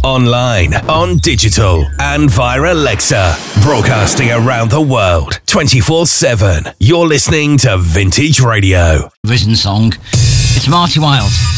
online, on digital, and via Alexa. Broadcasting around the world, 24/7. You're listening to Vintage Radio. Vision song. It's Marty Wilde.